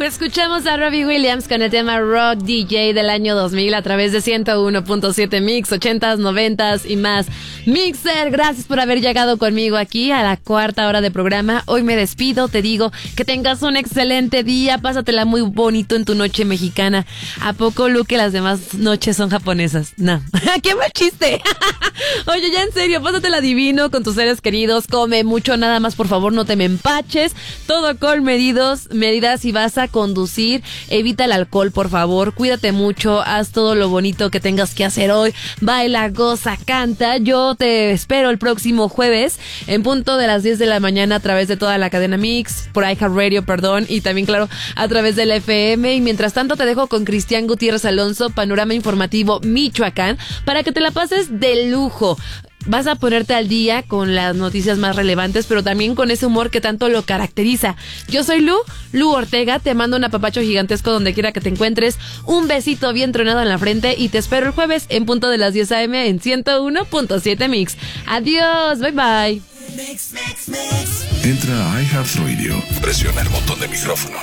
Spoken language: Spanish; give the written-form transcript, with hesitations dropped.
Escuchamos a Robbie Williams con el tema Rock DJ del año 2000 a través de 101.7 Mix, 80s, 90s y más. Mixer, gracias por haber llegado conmigo aquí a la cuarta hora de programa. Hoy me despido, te digo que tengas un excelente día, pásatela muy bonito en tu noche mexicana. ¿A poco, Lu, que las demás noches son japonesas? No. ¡Qué mal chiste! Oye, ya en serio, pásatela divino con tus seres queridos, come mucho, nada más, por favor, no te me empaches, todo con medidas. Si vas a conducir, evita el alcohol, por favor, cuídate mucho, haz todo lo bonito que tengas que hacer hoy, baila, goza, canta. Yo te espero el próximo jueves en punto de las 10 de la mañana a través de toda la cadena Mix, por iHeartRadio, y también, claro, a través del FM. Y mientras tanto te dejo con Cristian Gutiérrez Alonso, Panorama Informativo Michoacán, para que te la pases de lujo. Vas a ponerte al día con las noticias más relevantes, pero también con ese humor que tanto lo caracteriza. Yo soy Lu Ortega, te mando un apapacho gigantesco donde quiera que te encuentres, un besito bien tronado en la frente y te espero el jueves en punto de las 10 a.m. en 101.7 Mix. Adiós, bye bye. Entra a iHeartRadio, presiona el botón de micrófono